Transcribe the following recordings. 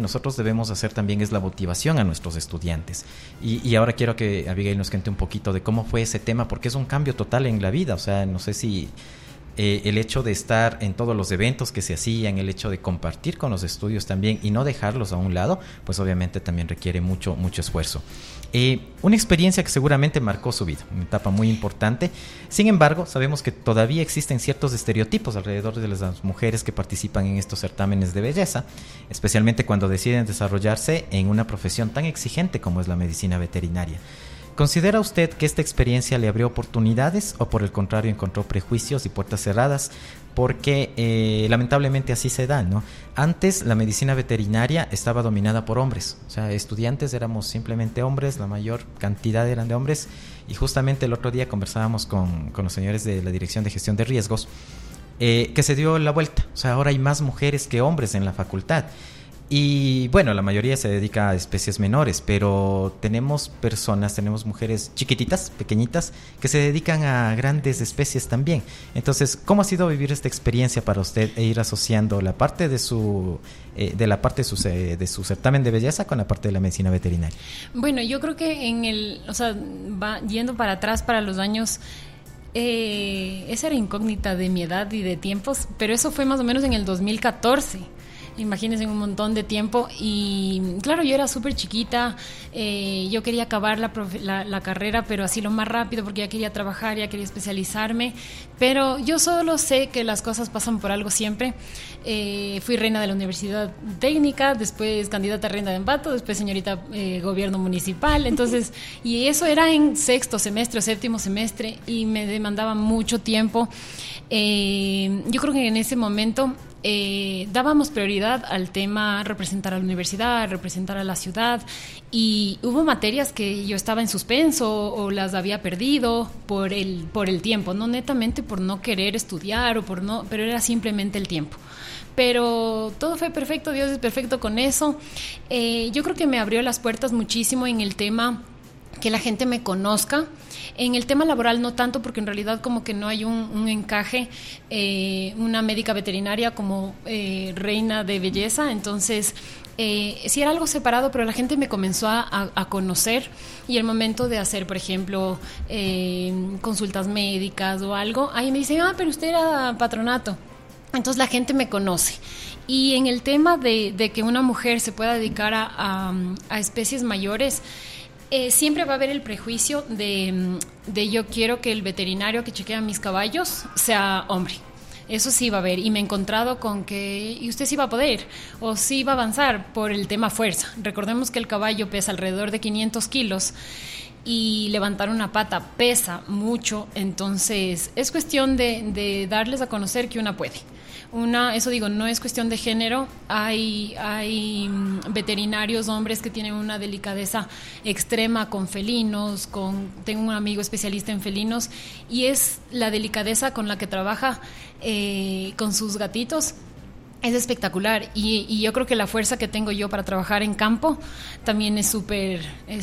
nosotros debemos hacer también es la motivación a nuestros estudiantes. Y ahora quiero que Abigail nos cuente un poquito de cómo fue ese tema, porque es un cambio total en la vida. O sea, no sé si el hecho de estar en todos los eventos que se hacían, el hecho de compartir con los estudios también y no dejarlos a un lado, pues obviamente también requiere mucho esfuerzo. Una experiencia que seguramente marcó su vida, una etapa muy importante. Sin embargo, sabemos que todavía existen ciertos estereotipos alrededor de las mujeres que participan en estos certámenes de belleza, especialmente cuando deciden desarrollarse en una profesión tan exigente como es la medicina veterinaria. ¿Considera usted que esta experiencia le abrió oportunidades o por el contrario encontró prejuicios y puertas cerradas? Porque lamentablemente así se da, ¿no? Antes la medicina veterinaria estaba dominada por hombres, o sea, estudiantes éramos simplemente hombres, la mayor cantidad eran de hombres, y justamente el otro día conversábamos con los señores de la Dirección de Gestión de Riesgos, que se dio la vuelta, o sea, ahora hay más mujeres que hombres en la facultad. Y bueno, la mayoría se dedica a especies menores, pero tenemos mujeres chiquititas, pequeñitas, que se dedican a grandes especies también. Entonces, ¿cómo ha sido vivir esta experiencia para usted e ir asociando la parte de su certamen de belleza con la parte de la medicina veterinaria? Bueno, yo creo que yendo para atrás para los años, esa era incógnita de mi edad y de tiempos, pero eso fue más o menos en el 2014. Imagínense, un montón de tiempo. Y claro, yo era súper chiquita, yo quería acabar la carrera, pero así lo más rápido, porque ya quería trabajar, ya quería especializarme, pero yo solo sé que las cosas pasan por algo siempre. Fui reina de la Universidad Técnica, después candidata a reina de Ambato, después señorita gobierno municipal, entonces, y eso era en sexto semestre o séptimo semestre, y me demandaba mucho tiempo. Yo creo que en ese momento dábamos prioridad al tema representar a la universidad, representar a la ciudad, y hubo materias que yo estaba en suspenso o las había perdido por el tiempo, no netamente por no querer estudiar pero era simplemente el tiempo. Pero todo fue perfecto, Dios es perfecto con eso. Yo creo que me abrió las puertas muchísimo en el tema que la gente me conozca. En el tema laboral no tanto, porque en realidad como que no hay un encaje, una médica veterinaria como reina de belleza, entonces sí era algo separado, pero la gente me comenzó a conocer, y el momento de hacer, por ejemplo, consultas médicas o algo, ahí me dicen, pero usted era patronato, entonces la gente me conoce. Y en el tema de que una mujer se pueda dedicar a especies mayores, siempre va a haber el prejuicio de yo quiero que el veterinario que chequea mis caballos sea hombre. Eso sí va a haber, y me he encontrado con que y usted sí va a poder o sí va a avanzar por el tema fuerza. Recordemos que el caballo pesa alrededor de 500 kilos y levantar una pata pesa mucho, entonces es cuestión de darles a conocer que una puede. Eso digo, no es cuestión de género. Hay veterinarios hombres que tienen una delicadeza extrema con felinos, tengo un amigo especialista en felinos, y es la delicadeza con la que trabaja con sus gatitos. Es espectacular, y yo creo que la fuerza que tengo yo para trabajar en campo también es súper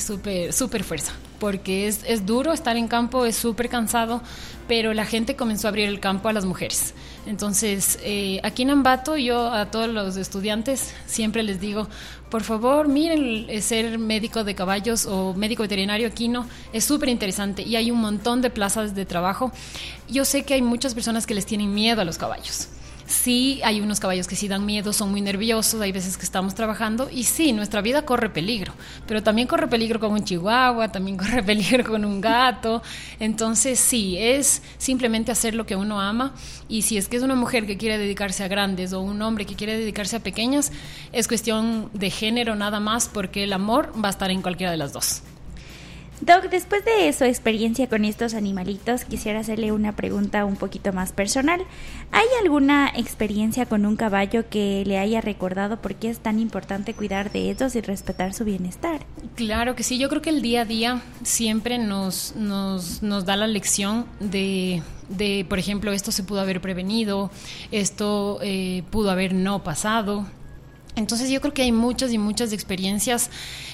fuerza, porque es duro estar en campo, es súper cansado, pero la gente comenzó a abrir el campo a las mujeres. Entonces, aquí en Ambato, yo a todos los estudiantes siempre les digo, por favor, miren, ser médico de caballos o médico veterinario equino es súper interesante, y hay un montón de plazas de trabajo. Yo sé que hay muchas personas que les tienen miedo a los caballos. Sí, hay unos caballos que sí dan miedo, son muy nerviosos, hay veces que estamos trabajando y sí, nuestra vida corre peligro, pero también corre peligro con un chihuahua, también corre peligro con un gato. Entonces sí, es simplemente hacer lo que uno ama, y si es que es una mujer que quiere dedicarse a grandes o un hombre que quiere dedicarse a pequeñas, es cuestión de género nada más, porque el amor va a estar en cualquiera de las dos. Doc, después de su experiencia con estos animalitos, quisiera hacerle una pregunta un poquito más personal. ¿Hay alguna experiencia con un caballo que le haya recordado por qué es tan importante cuidar de ellos y respetar su bienestar? Claro que sí, yo creo que el día a día siempre nos da la lección de, por ejemplo, esto se pudo haber prevenido, esto pudo haber no pasado. Entonces yo creo que hay muchas y muchas experiencias,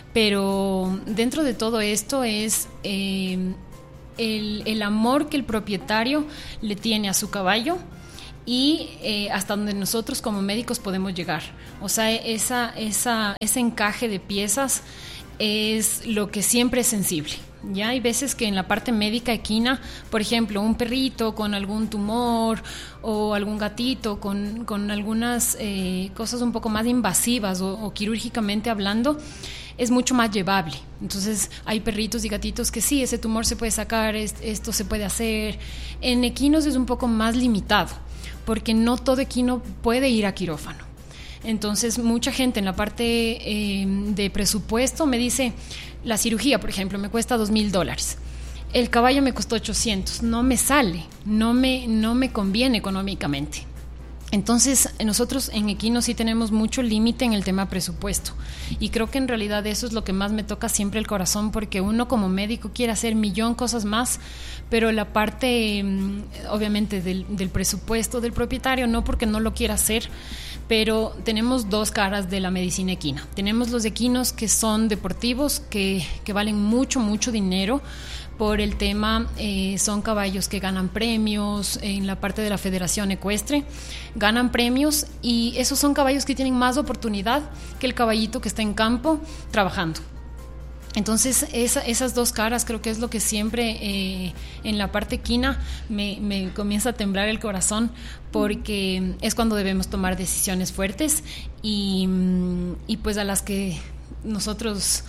pero dentro de todo esto es el amor que el propietario le tiene a su caballo, y hasta donde nosotros como médicos podemos llegar. O sea, ese encaje de piezas es lo que siempre es sensible. Ya hay veces que en la parte médica equina, por ejemplo, un perrito con algún tumor o algún gatito con algunas cosas un poco más invasivas o quirúrgicamente hablando, es mucho más llevable. Entonces hay perritos y gatitos que sí, ese tumor se puede sacar, esto se puede hacer. En equinos es un poco más limitado, porque no todo equino puede ir a quirófano. Entonces mucha gente en la parte de presupuesto me dice, la cirugía, por ejemplo, me cuesta $2,000. El caballo me costó 800, no me sale, no me conviene económicamente. Entonces, nosotros en equinos sí tenemos mucho límite en el tema presupuesto, y creo que en realidad eso es lo que más me toca siempre el corazón, porque uno como médico quiere hacer millón cosas más, pero la parte obviamente del presupuesto del propietario, no porque no lo quiera hacer, pero tenemos dos caras de la medicina equina. Tenemos los equinos que son deportivos, que valen mucho dinero, por el tema, son caballos que ganan premios en la parte de la Federación Ecuestre, ganan premios, y esos son caballos que tienen más oportunidad que el caballito que está en campo trabajando. Entonces esas dos caras creo que es lo que siempre en la parte equina me comienza a temblar el corazón, porque es cuando debemos tomar decisiones fuertes y pues a las que nosotros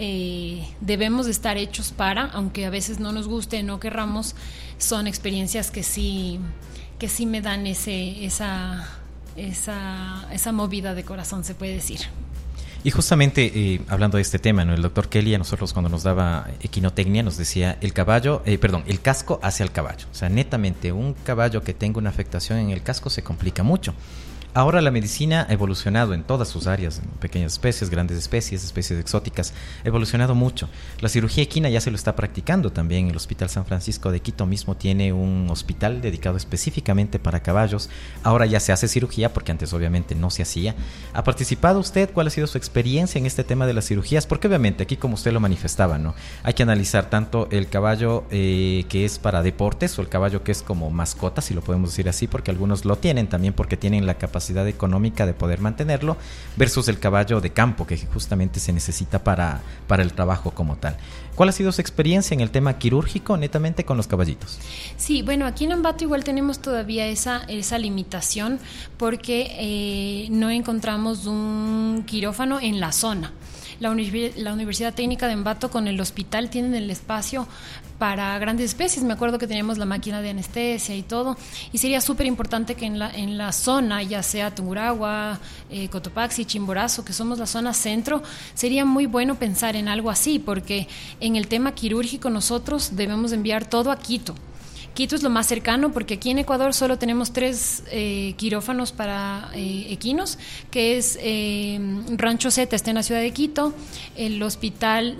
debemos de estar hechos para, aunque a veces no nos guste, no querramos. Son experiencias que sí me dan esa movida de corazón, se puede decir. Y justamente hablando de este tema, ¿no? El doctor Kelly a nosotros cuando nos daba equinotecnia nos decía el casco hacia el caballo. O sea, netamente un caballo que tenga una afectación en el casco se complica mucho. Ahora la medicina ha evolucionado en todas sus áreas, en pequeñas especies, grandes especies exóticas, ha evolucionado mucho. La cirugía equina ya se lo está practicando también. El Hospital San Francisco de Quito mismo tiene un hospital dedicado específicamente para caballos. Ahora ya se hace cirugía, porque antes obviamente no se hacía. ¿Ha participado usted? ¿Cuál ha sido su experiencia en este tema de las cirugías? Porque obviamente aquí, como usted lo manifestaba, ¿no? Hay que analizar tanto el caballo que es para deportes o el caballo que es como mascota, si lo podemos decir así, porque algunos lo tienen también porque tienen la capacidad económica de poder mantenerlo, versus el caballo de campo, que justamente se necesita para el trabajo como tal. ¿Cuál ha sido su experiencia en el tema quirúrgico netamente con los caballitos? Sí, bueno, aquí en Ambato igual tenemos todavía esa limitación, porque no encontramos un quirófano en la zona. La Universidad Técnica de Ambato con el hospital tienen el espacio para grandes especies. Me acuerdo que teníamos la máquina de anestesia y todo, y sería súper importante que en la zona, ya sea Tungurahua, Cotopaxi, Chimborazo, que somos la zona centro, sería muy bueno pensar en algo así, porque en el tema quirúrgico nosotros debemos enviar todo a Quito. Quito es lo más cercano, porque aquí en Ecuador solo tenemos 3 quirófanos para equinos, que es Rancho Z, está en la ciudad de Quito, el hospital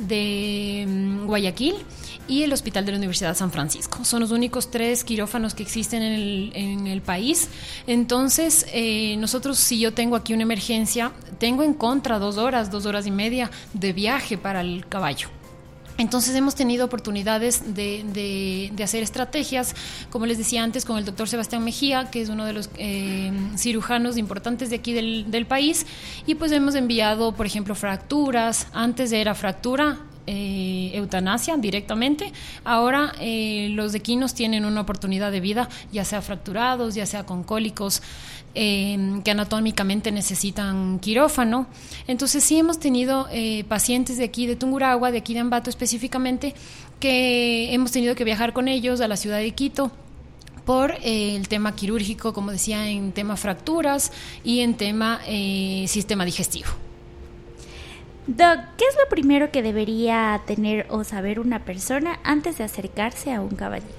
de Guayaquil y el hospital de la Universidad San Francisco. Son los únicos 3 quirófanos que existen en el país. Entonces, nosotros, si yo tengo aquí una emergencia, tengo en contra 2 horas y media de viaje para el caballo. Entonces hemos tenido oportunidades de hacer estrategias, como les decía antes, con el doctor Sebastián Mejía, que es uno de los cirujanos importantes de aquí del país, y pues hemos enviado, por ejemplo, fracturas. Antes era fractura, eutanasia directamente. Ahora los equinos tienen una oportunidad de vida, ya sea fracturados, ya sea con cólicos, que anatómicamente necesitan quirófano. Entonces sí hemos tenido pacientes de aquí de Tungurahua, de aquí de Ambato específicamente, que hemos tenido que viajar con ellos a la ciudad de Quito por el tema quirúrgico, como decía, en tema fracturas y en tema sistema digestivo. Doc, ¿qué es lo primero que debería tener o saber una persona antes de acercarse a un caballito?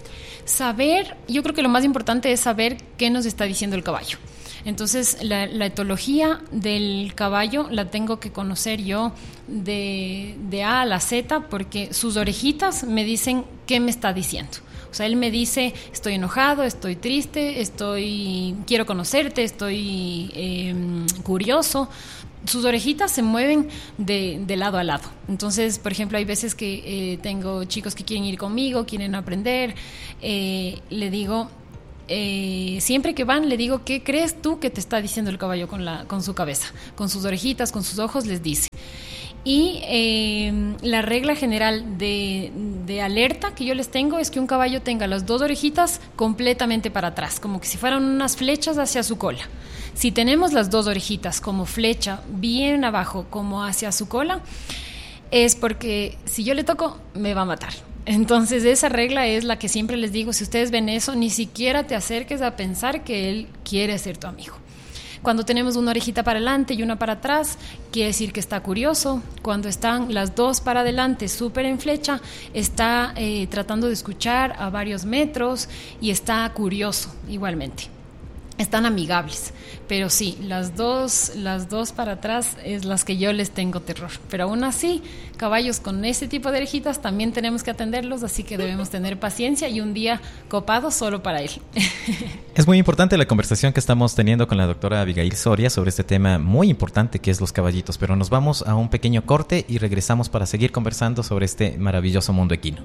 Yo creo que lo más importante es saber qué nos está diciendo el caballo. Entonces, la etología del caballo la tengo que conocer yo de A a la Z, porque sus orejitas me dicen qué me está diciendo. O sea, él me dice, estoy enojado, estoy triste, quiero conocerte, estoy curioso. Sus orejitas se mueven de lado a lado. Entonces, por ejemplo, hay veces que tengo chicos que quieren ir conmigo, quieren aprender. Le digo, siempre que van le digo, ¿qué crees tú que te está diciendo el caballo con su cabeza? Con sus orejitas, con sus ojos les dice. Y la regla general de alerta que yo les tengo es que un caballo tenga las 2 orejitas completamente para atrás, como que si fueran unas flechas hacia su cola. Si tenemos las 2 orejitas como flecha bien abajo, como hacia su cola, es porque si yo le toco, me va a matar. Entonces esa regla es la que siempre les digo, si ustedes ven eso, ni siquiera te acerques a pensar que él quiere ser tu amigo. Cuando tenemos una orejita para adelante y una para atrás, quiere decir que está curioso. Cuando están las 2 para adelante, súper en flecha, está tratando de escuchar a varios metros y está curioso igualmente. Están amigables, pero sí, las dos para atrás es las que yo les tengo terror. Pero aún así, caballos con ese tipo de orejitas también tenemos que atenderlos, así que debemos tener paciencia y un día copado solo para él. Es muy importante la conversación que estamos teniendo con la doctora Abigail Soria sobre este tema muy importante que es los caballitos, pero nos vamos a un pequeño corte y regresamos para seguir conversando sobre este maravilloso mundo equino.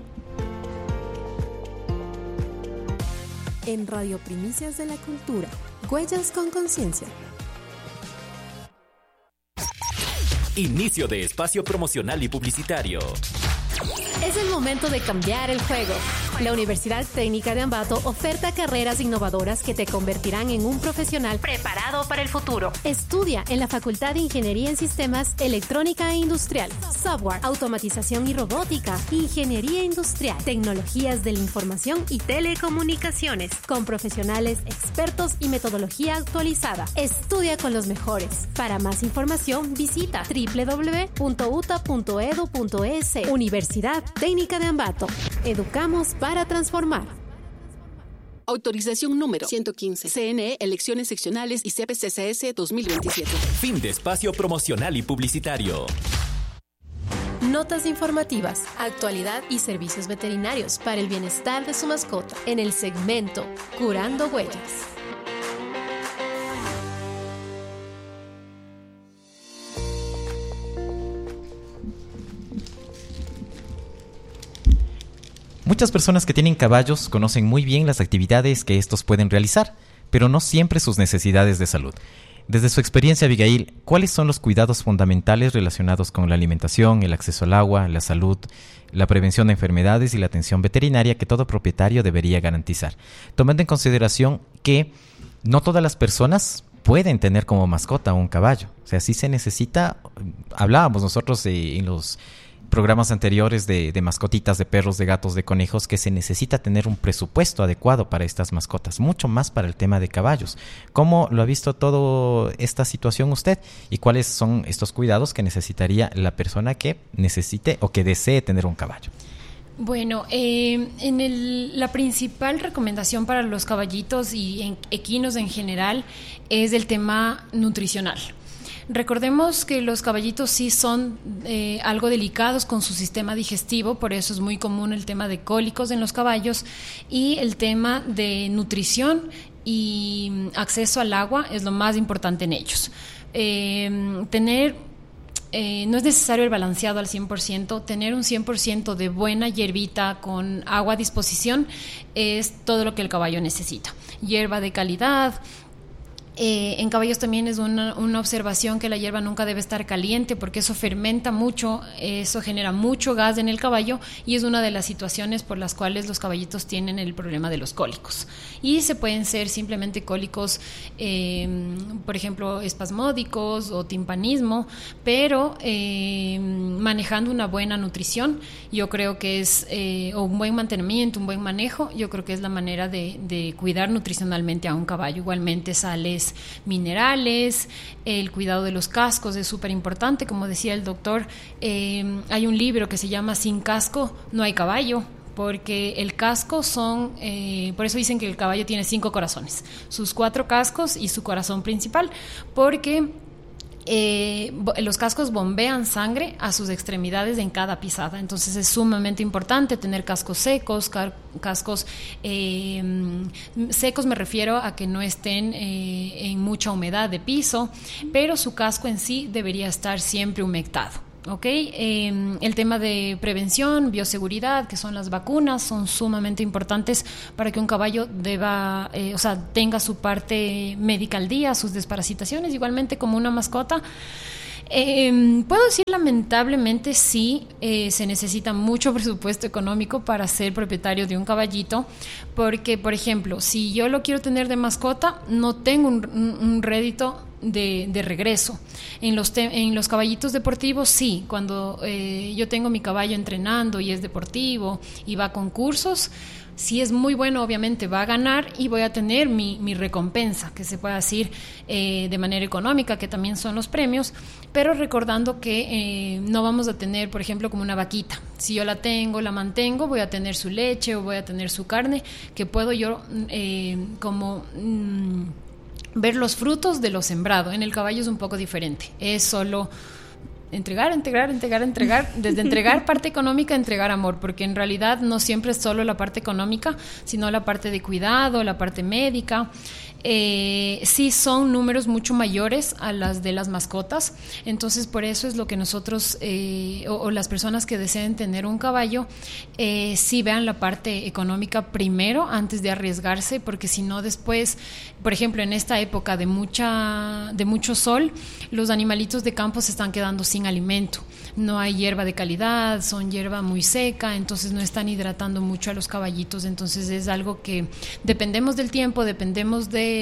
En Radio Primicias de la Cultura, Huellas con Conciencia. Inicio de espacio promocional y publicitario. Es el momento de cambiar el juego. La Universidad Técnica de Ambato oferta carreras innovadoras que te convertirán en un profesional preparado para el futuro. Estudia en la Facultad de Ingeniería en Sistemas, Electrónica e Industrial, Software, Automatización y Robótica, Ingeniería Industrial, Tecnologías de la Información y Telecomunicaciones, con profesionales expertos y metodología actualizada. Estudia con los mejores. Para más información, visita www.uta.edu.es. Universidad Técnica de Ambato. Educamos para transformar. Autorización número 115. CNE, Elecciones Seccionales y CPCCS 2027. Fin de espacio promocional y publicitario. Notas informativas, actualidad y servicios veterinarios para el bienestar de su mascota en el segmento Curando Huellas. Muchas personas que tienen caballos conocen muy bien las actividades que estos pueden realizar, pero no siempre sus necesidades de salud. Desde su experiencia, Abigail, ¿cuáles son los cuidados fundamentales relacionados con la alimentación, el acceso al agua, la salud, la prevención de enfermedades y la atención veterinaria que todo propietario debería garantizar? Tomando en consideración que no todas las personas pueden tener como mascota un caballo. O sea, sí se necesita, hablábamos nosotros en los programas anteriores de mascotitas, de perros, de gatos, de conejos, que se necesita tener un presupuesto adecuado para estas mascotas, mucho más para el tema de caballos. ¿Cómo lo ha visto toda esta situación usted? ¿Y cuáles son estos cuidados que necesitaría la persona que necesite o que desee tener un caballo? Bueno, la principal recomendación para los caballitos y equinos en general es el tema nutricional. Recordemos que los caballitos sí son algo delicados con su sistema digestivo, por eso es muy común el tema de cólicos en los caballos, y el tema de nutrición y acceso al agua es lo más importante en ellos. No es necesario el balanceado al 100%, tener un 100% de buena hierbita con agua a disposición es todo lo que el caballo necesita. Hierba de calidad. En caballos también es una observación que la hierba nunca debe estar caliente porque eso fermenta mucho, eso genera mucho gas en el caballo y es una de las situaciones por las cuales los caballitos tienen el problema de los cólicos. Y se pueden ser simplemente cólicos, por ejemplo, espasmódicos o timpanismo, pero manejando una buena nutrición, yo creo que es, o un buen mantenimiento, un buen manejo, yo creo que es la manera de cuidar nutricionalmente a un caballo. Igualmente sales minerales, el cuidado de los cascos es súper importante, como decía el doctor, hay un libro que se llama Sin casco no hay caballo, porque el casco por eso dicen que el caballo tiene 5 corazones, sus 4 cascos y su corazón principal, porque los cascos bombean sangre a sus extremidades en cada pisada, entonces es sumamente importante tener cascos secos, cascos secos me refiero a que no estén en mucha humedad de piso, pero su casco en sí debería estar siempre humectado. ¿ok? El tema de prevención, bioseguridad, que son las vacunas, son sumamente importantes para que un caballo tenga su parte médica al día, sus desparasitaciones, igualmente como una mascota. Puedo decir, lamentablemente sí, se necesita mucho presupuesto económico para ser propietario de un caballito, porque, por ejemplo, si yo lo quiero tener de mascota, no tengo un rédito de regreso. En los caballitos deportivos sí, cuando yo tengo mi caballo entrenando y es deportivo y va a concursos, si es muy bueno, obviamente va a ganar y voy a tener mi recompensa, que se puede decir de manera económica, que también son los premios, pero recordando que no vamos a tener, por ejemplo, como una vaquita. Si yo la tengo, la mantengo, voy a tener su leche o voy a tener su carne, que puedo yo ver los frutos de lo sembrado. En el caballo es un poco diferente, es solo entregar, desde entregar parte económica, entregar amor, porque en realidad no siempre es solo la parte económica, sino la parte de cuidado, la parte médica. Sí son números mucho mayores a las de las mascotas, entonces por eso es lo que nosotros o las personas que deseen tener un caballo sí vean la parte económica primero antes de arriesgarse, porque si no después, por ejemplo, en esta época de mucho sol, los animalitos de campo se están quedando sin alimento, no hay hierba de calidad, son hierba muy seca, entonces no están hidratando mucho a los caballitos, entonces es algo que dependemos del tiempo, dependemos de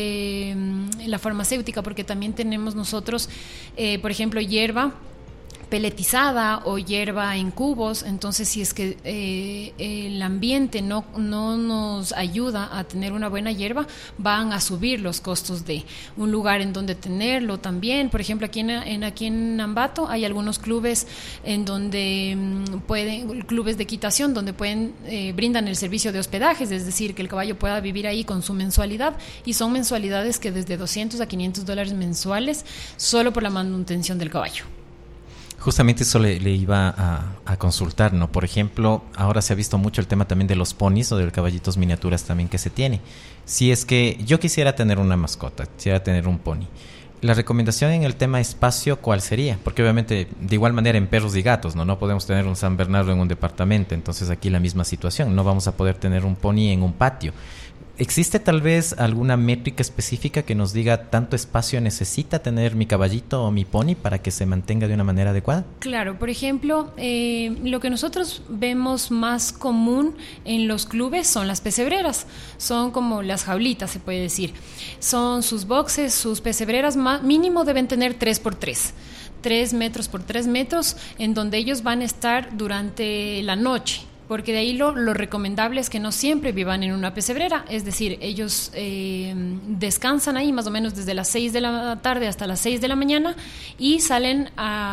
la farmacéutica, porque también tenemos nosotros, por ejemplo, hierba peletizada o hierba en cubos, entonces si es que el ambiente no nos ayuda a tener una buena hierba, van a subir los costos de un lugar en donde tenerlo también. Por ejemplo, aquí en Ambato hay algunos clubes en donde clubes de equitación donde brindan el servicio de hospedajes, es decir, que el caballo pueda vivir ahí con su mensualidad, y son mensualidades que desde $200 a $500 mensuales solo por la manutención del caballo. Justamente eso le iba a consultar, ¿no? Por ejemplo, ahora se ha visto mucho el tema también de los ponis o de los caballitos miniaturas también que se tiene. Si es que yo quisiera tener una mascota, quisiera tener un pony, la recomendación en el tema espacio, ¿cuál sería? Porque obviamente, de igual manera en perros y gatos, no podemos tener un San Bernardo en un departamento, entonces aquí la misma situación, no vamos a poder tener un pony en un patio. ¿Existe tal vez alguna métrica específica que nos diga tanto espacio necesita tener mi caballito o mi pony para que se mantenga de una manera adecuada? Claro, por ejemplo, lo que nosotros vemos más común en los clubes son las pesebreras, son como las jaulitas, se puede decir. Son sus boxes, sus pesebreras mínimo deben tener 3x3. 3 metros por 3 metros, en donde ellos van a estar durante la noche. Porque de ahí lo recomendable es que no siempre vivan en una pesebrera, es decir, ellos descansan ahí más o menos desde las 6 de la tarde hasta las 6 de la mañana y salen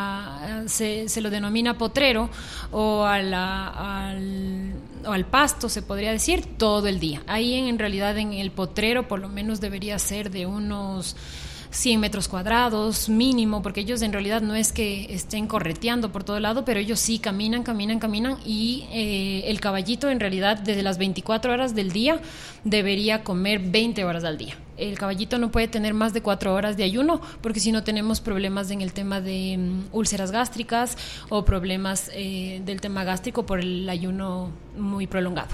se lo denomina potrero o al pasto, se podría decir, todo el día. Ahí en realidad en el potrero por lo menos debería ser de unos 100 metros cuadrados mínimo, porque ellos en realidad no es que estén correteando por todo lado, pero ellos sí caminan y el caballito en realidad desde las 24 horas del día debería comer 20 horas al día. El caballito no puede tener más de 4 horas de ayuno, porque si no tenemos problemas en el tema de úlceras gástricas o problemas del tema gástrico por el ayuno muy prolongado.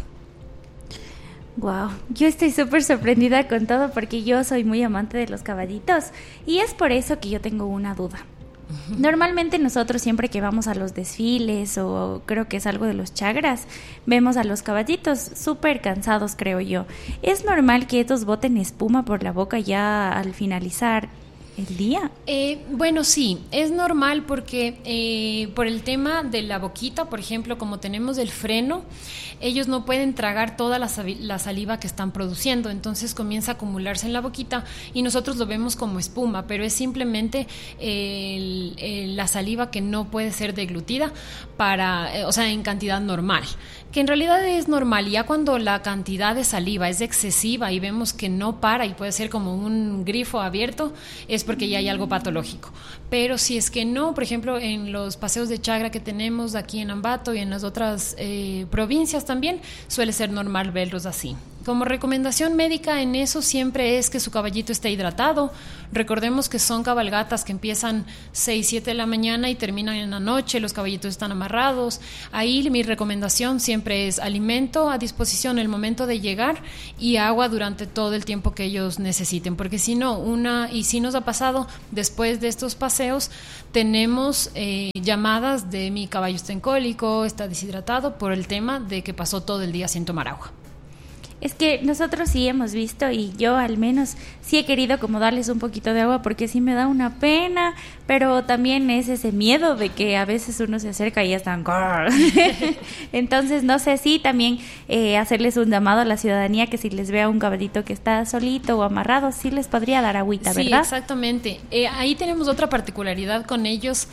Wow, yo estoy súper sorprendida con todo porque yo soy muy amante de los caballitos y es por eso que yo tengo una duda. Normalmente nosotros siempre que vamos a los desfiles o creo que es algo de los chagras, vemos a los caballitos súper cansados, creo yo. ¿Es normal que estos boten espuma por la boca ya al finalizar el día? Bueno, sí, es normal porque por el tema de la boquita, por ejemplo, como tenemos el freno, ellos no pueden tragar toda la saliva que están produciendo, entonces comienza a acumularse en la boquita y nosotros lo vemos como espuma, pero es simplemente la saliva que no puede ser deglutida en cantidad normal, que en realidad es normal. Ya cuando la cantidad de saliva es excesiva y vemos que no para y puede ser como un grifo abierto, es porque ya hay algo patológico. Pero si es que no, por ejemplo, en los paseos de chagra que tenemos aquí en Ambato y en las otras provincias también, suele ser normal verlos así. Como recomendación médica en eso siempre es que su caballito esté hidratado. Recordemos que son cabalgatas que empiezan 6, 7 de la mañana y terminan en la noche, los caballitos están amarrados. Ahí mi recomendación siempre es alimento a disposición en el momento de llegar y agua durante todo el tiempo que ellos necesiten, porque si no, y si nos ha pasado después de estos paseos, tenemos llamadas de mi caballo está en cólico, está deshidratado por el tema de que pasó todo el día sin tomar agua. Es que nosotros sí hemos visto, y yo al menos sí he querido como darles un poquito de agua porque sí me da una pena, pero también es ese miedo de que a veces uno se acerca y ya están... Entonces, no sé si también hacerles un llamado a la ciudadanía que si les vea un caballito que está solito o amarrado, sí les podría dar agüita, ¿verdad? Sí, exactamente. Ahí tenemos otra particularidad con ellos.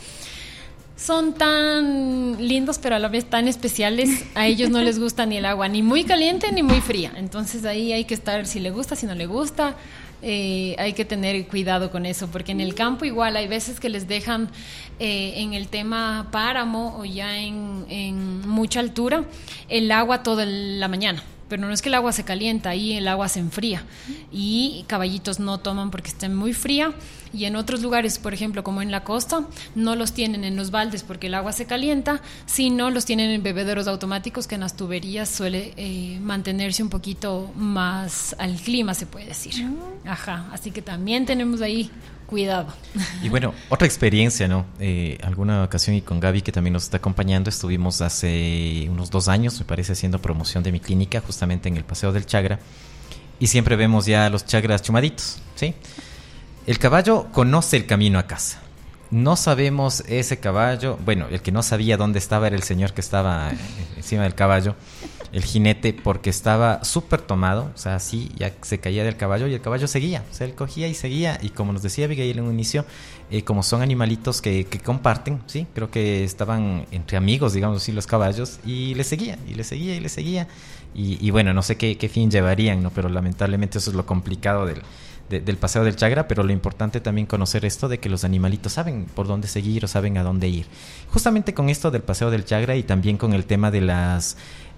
Son tan lindos, pero a la vez tan especiales. A ellos no les gusta ni el agua, ni muy caliente ni muy fría. Entonces ahí hay que estar, si le gusta, si no le gusta. Hay que tener cuidado con eso, porque en el campo igual hay veces que les dejan en el tema páramo o ya en mucha altura el agua toda la mañana. Pero no es que el agua se calienta, ahí el agua se enfría y caballitos no toman porque esté muy fría, y en otros lugares, por ejemplo, como en la costa, no los tienen en los baldes porque el agua se calienta, sino los tienen en bebederos automáticos que en las tuberías suele mantenerse un poquito más al clima, se puede decir. Ajá, así que también tenemos ahí cuidado. Y bueno, otra experiencia, ¿no? Alguna ocasión, y con Gaby, que también nos está acompañando, estuvimos hace unos 2 años, me parece, haciendo promoción de mi clínica, justamente en el Paseo del Chagra, y siempre vemos ya los chagras chumaditos, ¿sí? El caballo conoce el camino a casa. No sabemos ese caballo, bueno, el que no sabía dónde estaba era el señor que estaba encima del caballo, el jinete, porque estaba súper tomado, o sea, así ya se caía del caballo y el caballo seguía, o sea, él cogía y seguía, y como nos decía Abigail en un inicio, como son animalitos que comparten, sí, creo que estaban entre amigos, digamos así, los caballos, y le seguía, y le seguía, y le seguía, y bueno, no sé qué fin llevarían, ¿no? Pero lamentablemente eso es lo complicado del Paseo del Chagra, pero lo importante también conocer esto de que los animalitos saben por dónde seguir o saben a dónde ir. Justamente con esto del Paseo del Chagra y también con el tema de las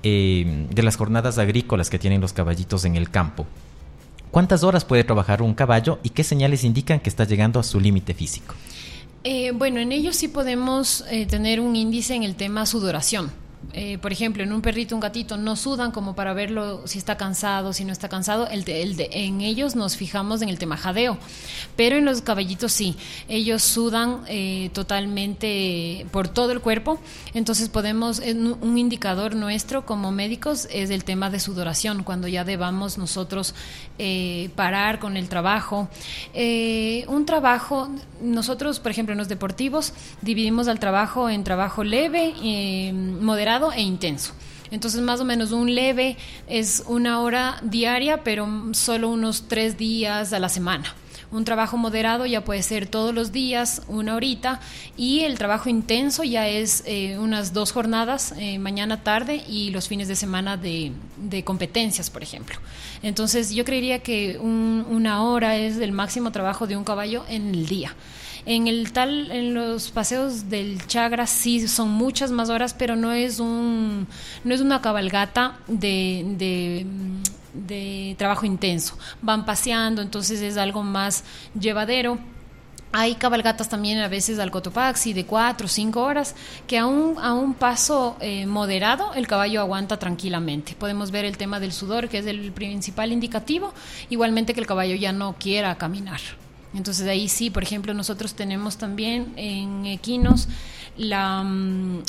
jornadas agrícolas que tienen los caballitos en el campo. ¿Cuántas horas puede trabajar un caballo y qué señales indican que está llegando a su límite físico? Bueno, en ellos sí podemos tener un índice en el tema sudoración. Por ejemplo, en un perrito, un gatito no sudan como para verlo si está cansado, si no está cansado. En ellos nos fijamos en el tema jadeo, pero en los caballitos sí, ellos sudan totalmente por todo el cuerpo. Entonces un indicador nuestro como médicos es el tema de sudoración, cuando ya debamos nosotros parar con el trabajo. Un trabajo, nosotros por ejemplo en los deportivos dividimos al trabajo en trabajo leve, moderado e intenso. Entonces más o menos un leve es 1 hora diaria, pero solo unos 3 días a la semana. Un trabajo moderado ya puede ser todos los días, 1 horita, y el trabajo intenso ya es unas 2 jornadas, mañana, tarde, y los fines de semana de competencias, por ejemplo. Entonces yo creería que 1 hora es el máximo trabajo de un caballo en el día. En los paseos del Chagra sí son muchas más horas, pero no es una cabalgata de trabajo intenso. Van paseando, entonces es algo más llevadero. Hay cabalgatas también a veces al Cotopaxi de 4 o 5 horas, que a un paso moderado el caballo aguanta tranquilamente. Podemos ver el tema del sudor, que es el principal indicativo, igualmente que el caballo ya no quiera caminar. Entonces ahí sí, por ejemplo, nosotros tenemos también en equinos un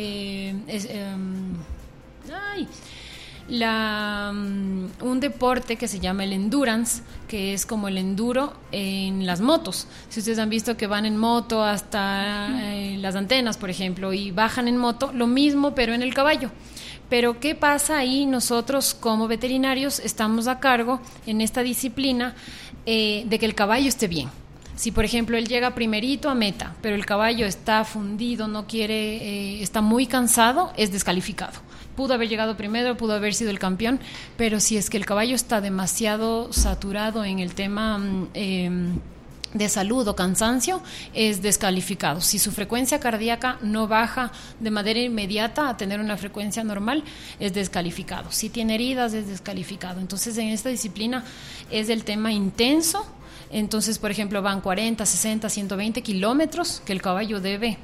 deporte que se llama el endurance, que es como el enduro en las motos. Si ustedes han visto que van en moto hasta las antenas, por ejemplo, y bajan en moto, lo mismo pero en el caballo. Pero ¿qué pasa ahí? Nosotros como veterinarios estamos a cargo en esta disciplina de que el caballo esté bien. Si por ejemplo él llega primerito a meta, pero el caballo está fundido, no quiere, está muy cansado, es descalificado. Pudo haber llegado primero, pudo haber sido el campeón, pero si es que el caballo está demasiado saturado en el tema de salud o cansancio, es descalificado. Si su frecuencia cardíaca no baja de manera inmediata a tener una frecuencia normal, es descalificado. Si tiene heridas, es descalificado. Entonces, en esta disciplina es el tema intenso. Entonces, por ejemplo, van 40, 60, 120 kilómetros que el caballo debe,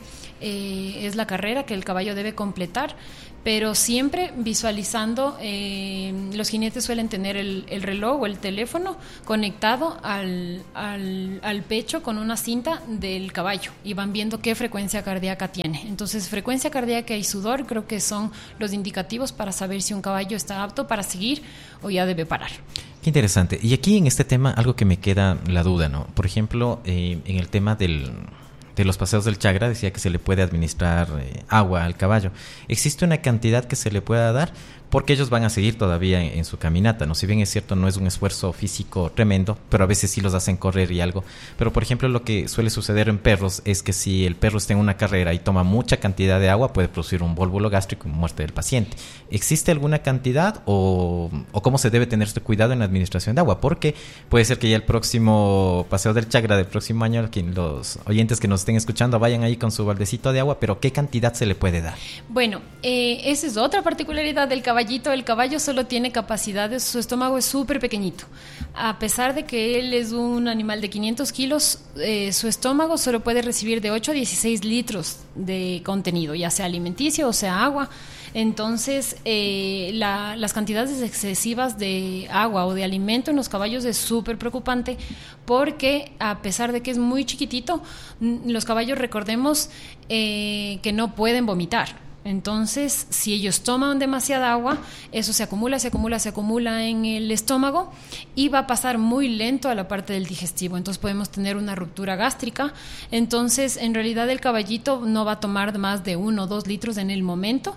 es la carrera que el caballo debe completar, pero siempre visualizando, los jinetes suelen tener el reloj o el teléfono conectado al pecho con una cinta del caballo y van viendo qué frecuencia cardíaca tiene. Entonces, frecuencia cardíaca y sudor creo que son los indicativos para saber si un caballo está apto para seguir o ya debe parar. Qué interesante. Y aquí en este tema algo que me queda la duda, ¿no? Por ejemplo, en el tema de los paseos del Chagra, decía que se le puede administrar agua al caballo. ¿Existe una cantidad que se le pueda dar? Porque ellos van a seguir todavía en su caminata, ¿no? Si bien es cierto, no es un esfuerzo físico tremendo, pero a veces sí los hacen correr y algo. Pero, por ejemplo, lo que suele suceder en perros es que si el perro está en una carrera y toma mucha cantidad de agua, puede producir un vólvulo gástrico y muerte del paciente. ¿Existe alguna cantidad o cómo se debe tener este cuidado en la administración de agua? Porque puede ser que ya el próximo paseo del Chagra del próximo año, los oyentes que nos estén escuchando vayan ahí con su baldecito de agua, pero ¿qué cantidad se le puede dar? Bueno, esa es otra particularidad del caballo. El caballo solo tiene capacidades, su estómago es súper pequeñito. A pesar de que él es un animal de 500 kilos, su estómago solo puede recibir de 8 a 16 litros de contenido, ya sea alimenticio o sea agua. Entonces, las cantidades excesivas de agua o de alimento en los caballos es súper preocupante porque a pesar de que es muy chiquitito, los caballos, recordemos que no pueden vomitar. Entonces, si ellos toman demasiada agua, eso se acumula en el estómago y va a pasar muy lento a la parte del digestivo. Entonces podemos tener una ruptura gástrica. Entonces, en realidad el caballito no va a tomar más de 1 o 2 litros en el momento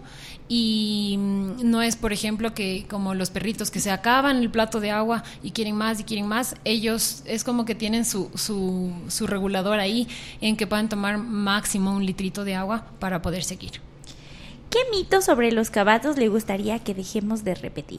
y no es, por ejemplo, que como los perritos que se acaban el plato de agua y quieren más, ellos es como que tienen su regulador ahí en que puedan tomar máximo 1 litrito de agua para poder seguir. ¿Qué mito sobre los caballos le gustaría que dejemos de repetir?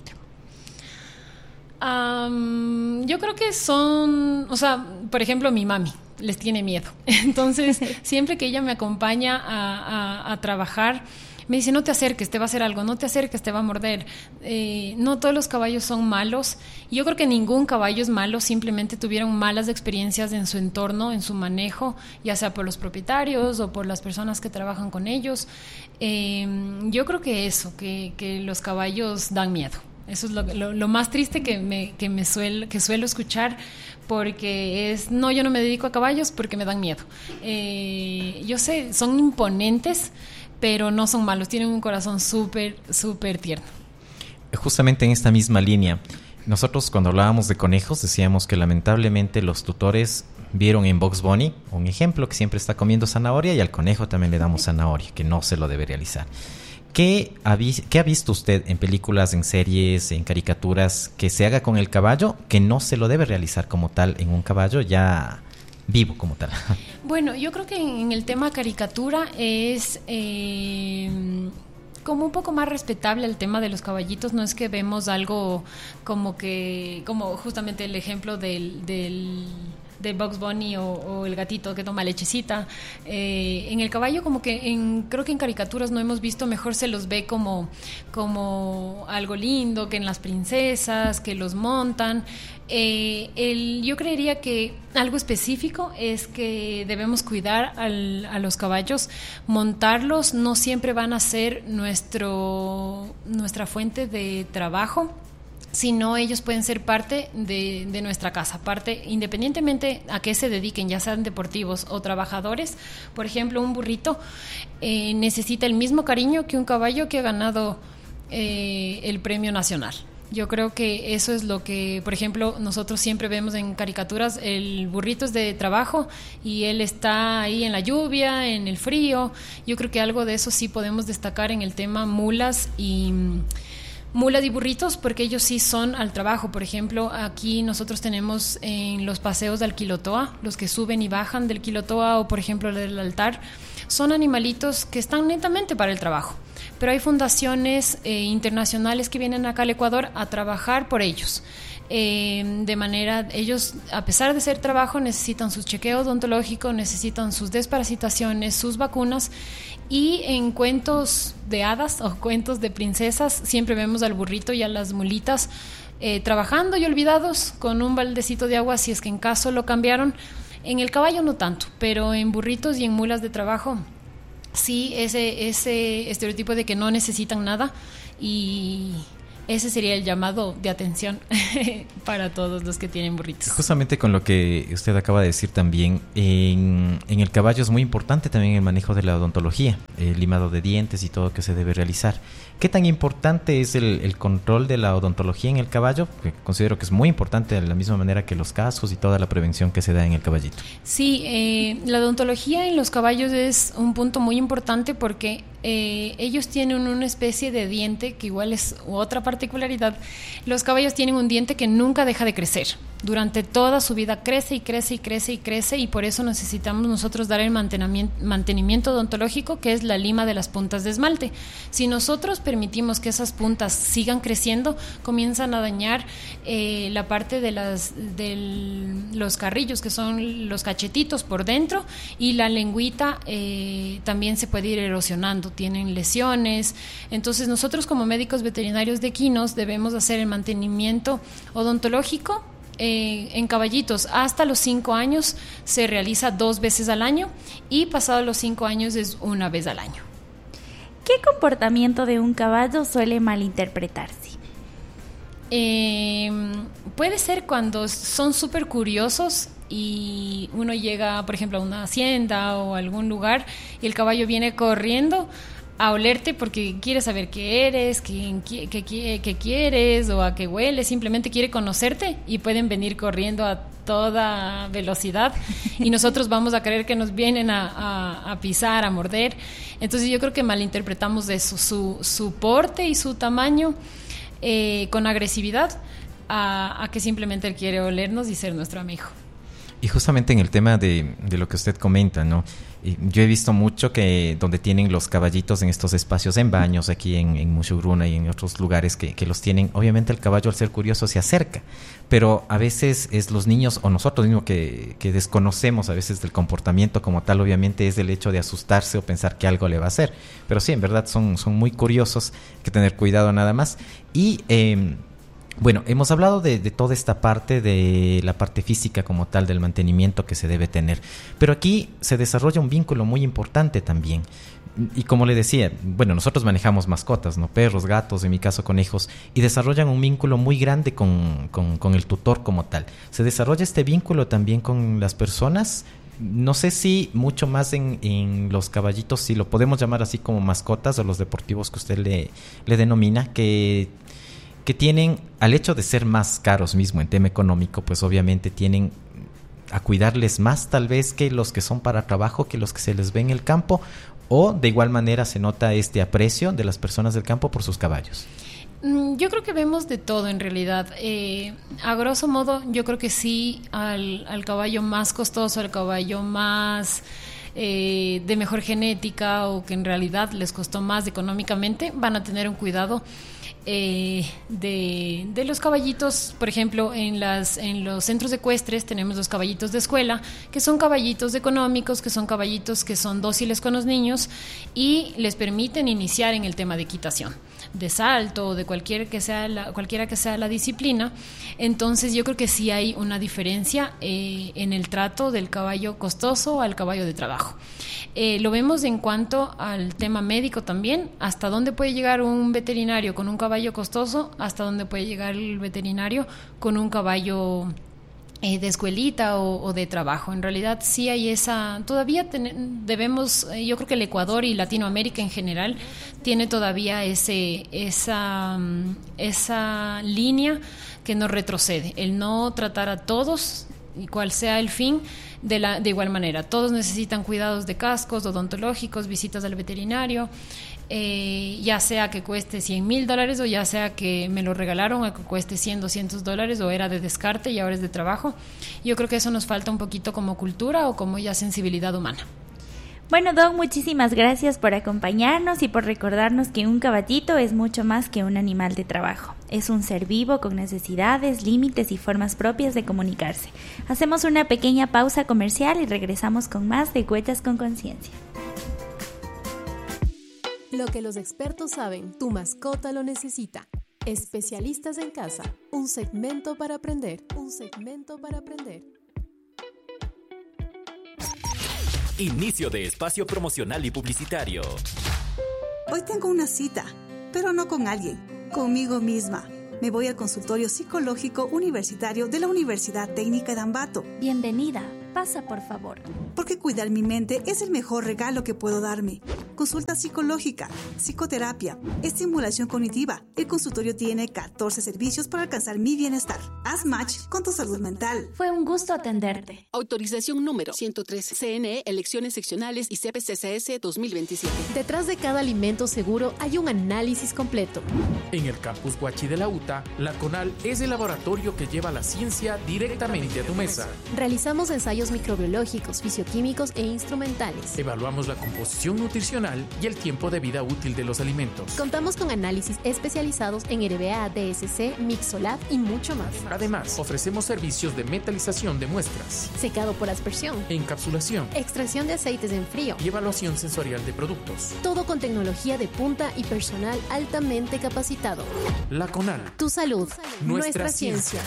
Yo creo que son, o sea, por ejemplo, mi mami les tiene miedo. Entonces, siempre que ella me acompaña a trabajar, me dice, no te acerques, te va a hacer algo, no te acerques, te va a morder. No todos los caballos son malos. Yo creo que ningún caballo es malo, simplemente tuvieron malas experiencias en su entorno, en su manejo, ya sea por los propietarios o por las personas que trabajan con ellos. Yo creo que eso, que los caballos dan miedo. Eso es lo más triste que suelo escuchar, porque es, no, yo no me dedico a caballos porque me dan miedo. Yo sé, son imponentes, pero no son malos, tienen un corazón súper, súper tierno. Justamente en esta misma línea, nosotros cuando hablábamos de conejos decíamos que lamentablemente los tutores vieron en Bugs Bunny un ejemplo que siempre está comiendo zanahoria y al conejo también le damos zanahoria, que no se lo debe realizar. ¿Qué ha visto usted en películas, en series, en caricaturas que se haga con el caballo que no se lo debe realizar como tal en un caballo ya vivo como tal? Bueno, yo creo que en el tema caricatura es como un poco más respetable el tema de los caballitos. No es que vemos algo como justamente el ejemplo de Bugs Bunny o el gatito que toma lechecita. En el caballo como que creo que en caricaturas no hemos visto, mejor se los ve como algo lindo, que en las princesas, que los montan. Yo creería que algo específico es que debemos cuidar a los caballos. Montarlos no siempre van a ser nuestra fuente de trabajo, sino ellos pueden ser parte de nuestra casa, parte independientemente a qué se dediquen, ya sean deportivos o trabajadores. Por ejemplo, un burrito necesita el mismo cariño que un caballo que ha ganado el premio nacional. Yo creo que eso es lo que, por ejemplo, nosotros siempre vemos en caricaturas. El burrito es de trabajo y él está ahí en la lluvia, en el frío. Yo creo que algo de eso sí podemos destacar en el tema mulas y burritos, porque ellos sí son al trabajo. Por ejemplo, aquí nosotros tenemos en los paseos del Quilotoa, los que suben y bajan del Quilotoa o por ejemplo del altar, son animalitos que están netamente para el trabajo. pero hay fundaciones internacionales que vienen acá al Ecuador a trabajar por ellos. De manera, ellos, a pesar de ser trabajo, necesitan su chequeo odontológico, necesitan sus desparasitaciones, sus vacunas, y en cuentos de hadas o cuentos de princesas siempre vemos al burrito y a las mulitas trabajando y olvidados con un baldecito de agua si es que en caso lo cambiaron. En el caballo no tanto, pero en burritos y en mulas de trabajo sí, ese estereotipo de que no necesitan nada, y ese sería el llamado de atención para todos los que tienen burritos. Justamente con lo que usted acaba de decir también, en el caballo es muy importante también el manejo de la odontología, el limado de dientes y todo que se debe realizar. ¿Qué tan importante es el control de la odontología en el caballo? Que considero que es muy importante de la misma manera que los cascos y toda la prevención que se da en el caballito. Sí, la odontología en los caballos es un punto muy importante porque ellos tienen una especie de diente que igual es otra particularidad. Los caballos tienen un diente que nunca deja de crecer. Durante toda su vida crece y crece y crece y crece, y por eso necesitamos nosotros dar el mantenimiento odontológico, que es la lima de las puntas de esmalte. Si nosotros permitimos que esas puntas sigan creciendo, comienzan a dañar la parte de los carrillos, que son los cachetitos por dentro, y la lengüita también se puede ir erosionando, tienen lesiones. Entonces nosotros como médicos veterinarios de equinos debemos hacer el mantenimiento odontológico. En caballitos hasta los 5 años se realiza 2 veces al año, y pasado los 5 años es 1 vez al año. ¿Qué comportamiento de un caballo suele malinterpretarse? Puede ser cuando son súper curiosos y uno llega, por ejemplo, a una hacienda o a algún lugar y el caballo viene corriendo a olerte porque quiere saber qué eres, qué quieres o a qué hueles, simplemente quiere conocerte, y pueden venir corriendo a toda velocidad y nosotros vamos a creer que nos vienen a pisar, a morder. Entonces yo creo que malinterpretamos eso, su porte y su tamaño con agresividad a que simplemente él quiere olernos y ser nuestro amigo. Y justamente en el tema de lo que usted comenta, ¿no? Yo he visto mucho que donde tienen los caballitos en estos espacios, en baños, aquí en Mushugruna y en otros lugares que los tienen, obviamente el caballo al ser curioso se acerca, pero a veces es los niños o nosotros mismos que desconocemos a veces del comportamiento como tal, obviamente es el hecho de asustarse o pensar que algo le va a hacer, pero sí, en verdad son muy curiosos, hay que tener cuidado nada más. Y bueno, hemos hablado de toda esta parte, de la parte física como tal, del mantenimiento que se debe tener. Pero aquí se desarrolla un vínculo muy importante también. Y como le decía, bueno, nosotros manejamos mascotas, ¿no? Perros, gatos, en mi caso conejos, y desarrollan un vínculo muy grande con el tutor como tal. Se desarrolla este vínculo también con las personas. No sé si mucho más en los caballitos, si lo podemos llamar así como mascotas, o los deportivos que usted le denomina, que tienen, al hecho de ser más caros mismo en tema económico, pues obviamente tienen a cuidarles más tal vez que los que son para trabajo, que los que se les ve en el campo, o de igual manera se nota este aprecio de las personas del campo por sus caballos. Yo creo que vemos de todo en realidad. A grosso modo, yo creo que sí, al caballo más costoso, al caballo más de mejor genética, o que en realidad les costó más económicamente, van a tener un cuidado de los caballitos. Por ejemplo, en los centros ecuestres tenemos los caballitos de escuela, que son caballitos económicos, que son caballitos que son dóciles con los niños y les permiten iniciar en el tema de equitación, de salto, de cualquiera que sea la disciplina. Entonces yo creo que sí hay una diferencia en el trato del caballo costoso al caballo de trabajo. Lo vemos en cuanto al tema médico también, hasta dónde puede llegar un veterinario con un caballo costoso, hasta dónde puede llegar el veterinario con un caballo de escuelita o de trabajo. En realidad sí hay todavía debemos, yo creo que el Ecuador y Latinoamérica en general tiene todavía esa línea que no retrocede, el no tratar a todos, y cual sea el fin, de igual manera. Todos necesitan cuidados de cascos odontológicos, visitas al veterinario, ya sea que cueste $100,000 o ya sea que me lo regalaron o que cueste $100, $200 o era de descarte y ahora es de trabajo. Yo creo que eso nos falta un poquito como cultura o como ya sensibilidad humana. Bueno, Doc, muchísimas gracias por acompañarnos y por recordarnos que un caballito es mucho más que un animal de trabajo. Es un ser vivo con necesidades, límites y formas propias de comunicarse. Hacemos una pequeña pausa comercial y regresamos con más de Huellas con Conciencia. Lo que los expertos saben, tu mascota lo necesita. Especialistas en casa, un segmento para aprender, Inicio de espacio promocional y publicitario. Hoy tengo una cita, pero no con alguien, conmigo misma. Me voy al consultorio psicológico universitario de la Universidad Técnica de Ambato. Bienvenida, pasa por favor. Porque cuidar mi mente es el mejor regalo que puedo darme. Consulta psicológica, psicoterapia, estimulación cognitiva. El consultorio tiene 14 servicios para alcanzar mi bienestar. Haz match con tu salud mental. Fue un gusto atenderte. Autorización número 113. CNE, elecciones seccionales y CPCSS 2027. Detrás de cada alimento seguro hay un análisis completo. En el campus Huachi de la UTA, la CONAL es el laboratorio que lleva la ciencia directamente a tu mesa. Realizamos ensayos microbiológicos, fisioquímicos e instrumentales. Evaluamos la composición nutricional y el tiempo de vida útil de los alimentos. Contamos con análisis especializados en RBA, DSC, Mixolab y mucho más. Además, ofrecemos servicios de metalización de muestras, Secado por aspersión, encapsulación extracción de aceites en frío. y evaluación sensorial de productos. Todo con tecnología de punta y personal altamente capacitado. La CONAL. Tu salud, nuestra ciencia.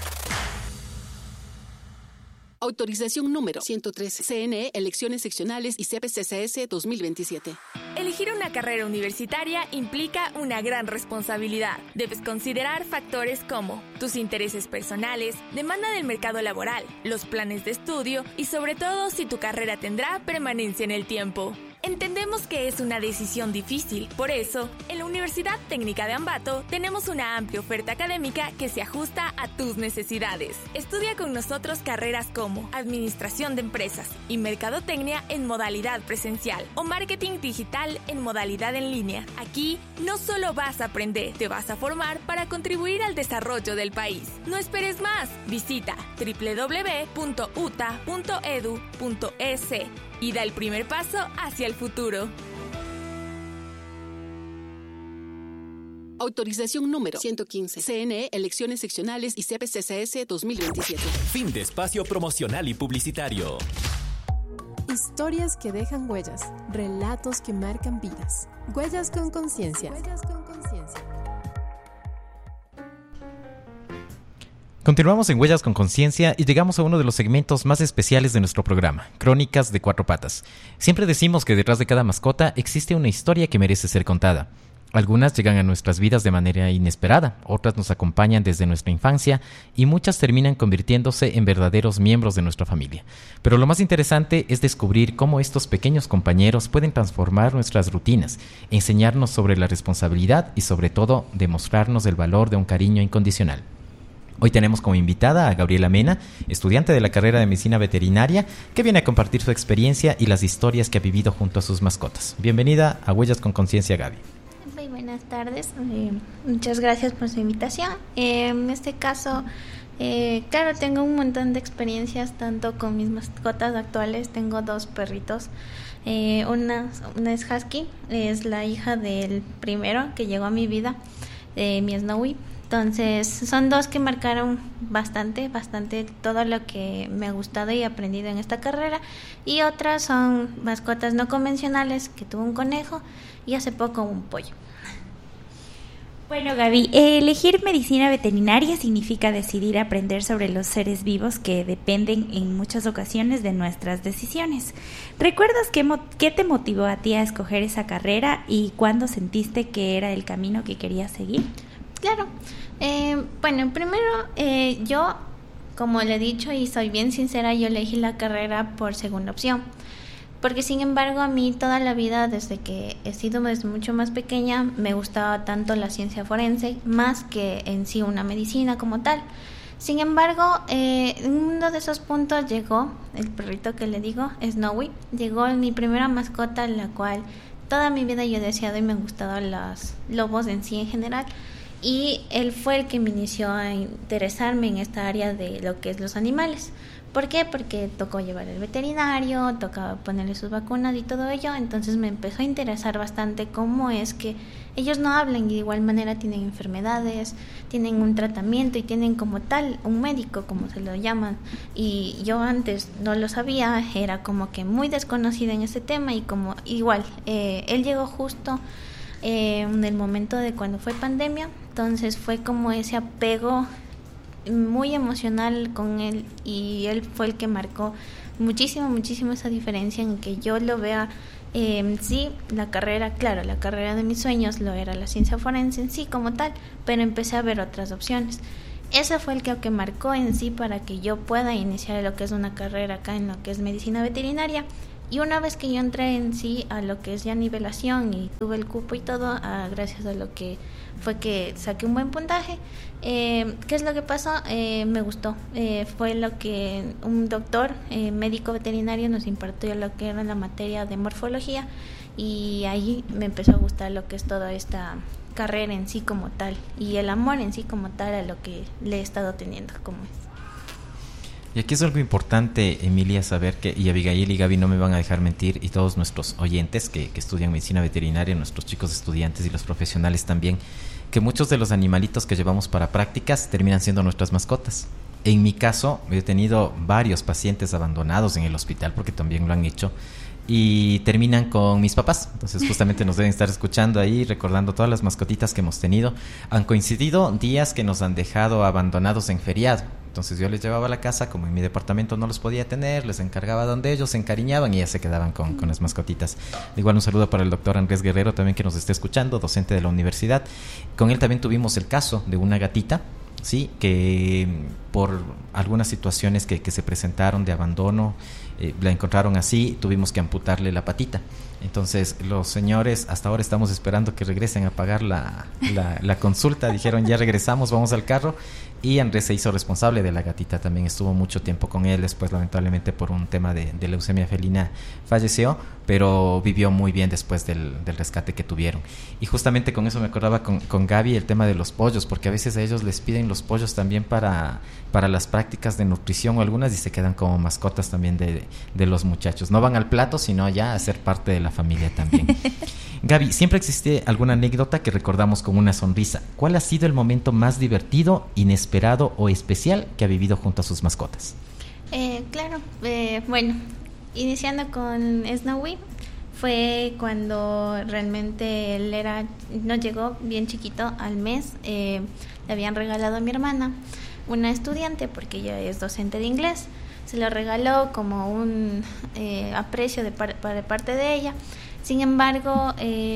Autorización número 113. CNE, elecciones seccionales y CPCSS 2027. Elegir una carrera universitaria implica una gran responsabilidad. Debes considerar factores como tus intereses personales, demanda del mercado laboral, los planes de estudio y sobre todo si tu carrera tendrá permanencia en el tiempo. Entendemos que es una decisión difícil, por eso, en la Universidad Técnica de Ambato tenemos una amplia oferta académica que se ajusta a tus necesidades. Estudia con nosotros carreras como Administración de Empresas y Mercadotecnia en modalidad presencial o Marketing Digital en modalidad en línea. Aquí no solo vas a aprender, te vas a formar para contribuir al desarrollo del país. No esperes más, visita www.uta.edu.es y da el primer paso hacia el futuro. Autorización número 115. CNE, elecciones seccionales y CPCSS 2027. Fin de espacio promocional y publicitario. Historias que dejan huellas, relatos que marcan vidas. Huellas con conciencia. Continuamos en Huellas con Conciencia y llegamos a uno de los segmentos más especiales de nuestro programa, Crónicas de Cuatro Patas. Siempre decimos que detrás de cada mascota existe una historia que merece ser contada. Algunas llegan a nuestras vidas de manera inesperada, otras nos acompañan desde nuestra infancia y muchas terminan convirtiéndose en verdaderos miembros de nuestra familia. Pero lo más interesante es descubrir cómo estos pequeños compañeros pueden transformar nuestras rutinas, enseñarnos sobre la responsabilidad y sobre todo demostrarnos el valor de un cariño incondicional. Hoy tenemos como invitada a Gabriela Mena, estudiante de la carrera de Medicina Veterinaria, que viene a compartir su experiencia y las historias que ha vivido junto a sus mascotas. Bienvenida a Huellas con Conciencia, Gaby. Muy buenas tardes, muchas gracias por su invitación. En este caso, claro, tengo un montón de experiencias tanto con mis mascotas actuales. Tengo dos perritos, una es Husky, es la hija del primero que llegó a mi vida, mi Snowy. Entonces, son dos que marcaron bastante todo lo que me ha gustado y aprendido en esta carrera. Y otras son mascotas no convencionales, que tuve un conejo y hace poco un pollo. Bueno, Gaby, elegir medicina veterinaria significa decidir aprender sobre los seres vivos que dependen en muchas ocasiones de nuestras decisiones. ¿Recuerdas qué te motivó a ti a escoger esa carrera y cuándo sentiste que era el camino que querías seguir? Claro. Bueno, primero yo, como le he dicho y soy bien sincera, yo elegí la carrera por segunda opción. Porque sin embargo a mí toda la vida, desde que he sido desde mucho más pequeña, me gustaba tanto la ciencia forense, más que en sí una medicina como tal. Sin embargo, en uno de esos puntos llegó el perrito que le digo, Snowy. Llegó mi primera mascota, la cual toda mi vida yo he deseado y me han gustado los lobos en sí en general. y él fue el que me inició a interesarme en esta área de lo que es los animales. ¿Por qué? Porque tocó llevar al veterinario, tocaba ponerle sus vacunas y todo ello, entonces me empezó a interesar bastante cómo es que ellos no hablan y de igual manera tienen enfermedades, tienen un tratamiento y tienen como tal un médico, como se lo llaman, y yo antes no lo sabía, era como que muy desconocida en ese tema y como igual, él llegó justo en el momento de cuando fue pandemia, entonces fue como ese apego muy emocional con él y él fue el que marcó muchísimo esa diferencia en que yo lo vea. Sí, la carrera de mis sueños lo era la ciencia forense en sí como tal, pero empecé a ver otras opciones. Ese fue el que marcó en sí para que yo pueda iniciar lo que es una carrera acá en lo que es medicina veterinaria. Y una vez que yo entré en sí a lo que es ya nivelación y tuve el cupo y todo, gracias a lo que fue que saqué un buen puntaje, ¿qué es lo que pasó? Me gustó. Fue lo que un doctor médico veterinario nos impartió lo que era la materia de morfología y ahí me empezó a gustar lo que es toda esta carrera en sí como tal y el amor en sí como tal a lo que le he estado teniendo como es. Y aquí es algo importante, Emilia, saber que, y Abigail y Gaby no me van a dejar mentir, y todos nuestros oyentes que estudian medicina veterinaria, nuestros chicos estudiantes y los profesionales también, que muchos de los animalitos que llevamos para prácticas terminan siendo nuestras mascotas. En mi caso, he tenido varios pacientes abandonados en el hospital, porque también lo han hecho, y terminan con mis papás. Entonces justamente nos deben estar escuchando ahí, recordando todas las mascotitas que hemos tenido. Han coincidido días que nos han dejado abandonados en feriado. Entonces yo les llevaba a la casa, como en mi departamento no los podía tener, les encargaba donde ellos se encariñaban y ya se quedaban con las mascotitas. Igual un saludo para el doctor Andrés Guerrero también, que nos está escuchando, docente de la universidad. Con él también tuvimos el caso de una gatita, sí, que por algunas situaciones que se presentaron de abandono, la encontraron así, tuvimos que amputarle la patita. Entonces los señores hasta ahora estamos esperando que regresen a pagar la consulta. Dijeron ya regresamos, vamos al carro. Y Andrés se hizo responsable de la gatita, también estuvo mucho tiempo con él. Después lamentablemente por un tema de leucemia felina falleció, pero vivió muy bien después del rescate que tuvieron. Y justamente con eso me acordaba con Gaby el tema de los pollos, porque a veces a ellos les piden los pollos también para las prácticas de nutrición o algunas, y se quedan como mascotas también de los muchachos. No van al plato, sino ya a ser parte de la familia también. Gaby, ¿siempre existe alguna anécdota que recordamos con una sonrisa? ¿Cuál ha sido el momento más divertido, inesperado o especial que ha vivido junto a sus mascotas? Claro, bueno, iniciando con Snowy, fue cuando realmente él nos llegó bien chiquito al mes. Le habían regalado a mi hermana, una estudiante, porque ella es docente de inglés. Se lo regaló como un aprecio de parte de ella. Sin embargo,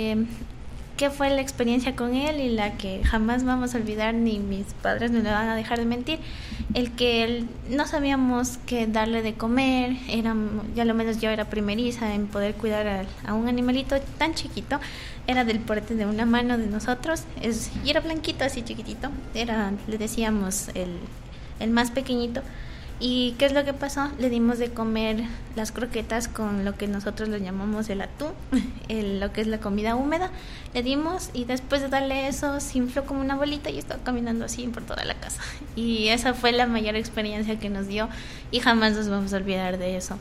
¿qué fue la experiencia con él y la que jamás vamos a olvidar, ni mis padres me lo van a dejar de mentir? El que no sabíamos qué darle de comer, ya lo menos yo era primeriza en poder cuidar a un animalito tan chiquito, era del porte de una mano de nosotros, y era blanquito, así chiquitito, le decíamos el más pequeñito. ¿Y qué es lo que pasó? Le dimos de comer las croquetas con lo que nosotros lo llamamos el atún, lo que es la comida húmeda. Le dimos y después de darle eso se infló como una bolita y estaba caminando así por toda la casa. Y esa fue la mayor experiencia que nos dio y jamás nos vamos a olvidar de eso.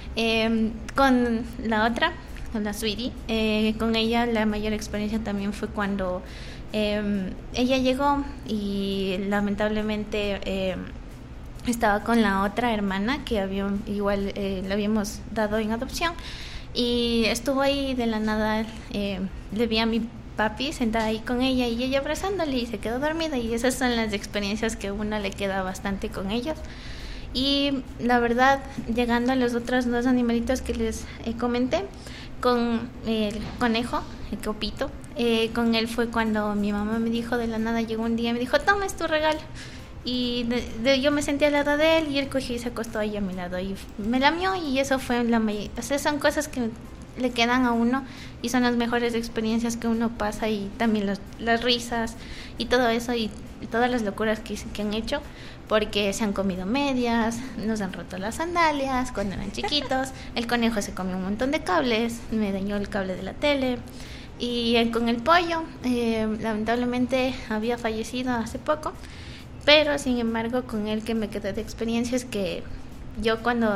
Con la otra, con la Sweetie, con ella la mayor experiencia también fue cuando ella llegó y lamentablemente... estaba con la otra hermana que le habíamos dado en adopción y estuvo ahí de la nada, le vi a mi papi sentada ahí con ella y ella abrazándole y se quedó dormida, y esas son las experiencias que a uno le queda bastante con ellos. Y la verdad, llegando a los otros dos animalitos que les comenté, con el conejo, el Copito, con él fue cuando mi mamá me dijo de la nada, llegó un día y me dijo, toma, es tu regalo. Y yo me sentí al lado de él y él cogió y se acostó ahí a mi lado y me lamió, y eso fue o sea, son cosas que le quedan a uno y son las mejores experiencias que uno pasa, y también las risas y todo eso y todas las locuras que han hecho, porque se han comido medias, nos han roto las sandalias cuando eran chiquitos, el conejo se comió un montón de cables, me dañó el cable de la tele. Y con el pollo, lamentablemente había fallecido hace poco, pero sin embargo con él que me quedé de experiencia es que yo cuando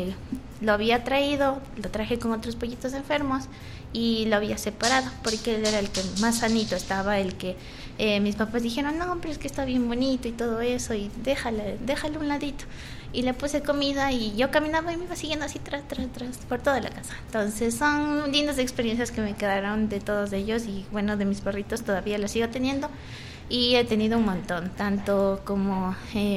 lo había traído, lo traje con otros pollitos enfermos y lo había separado porque él era el que más sanito estaba, el que mis papás dijeron, no, pero es que está bien bonito y todo eso y déjalo un ladito. Y le puse comida y yo caminaba y me iba siguiendo así tras por toda la casa. Entonces son lindas experiencias que me quedaron de todos ellos y bueno, de mis perritos todavía las sigo teniendo y he tenido un montón, tanto como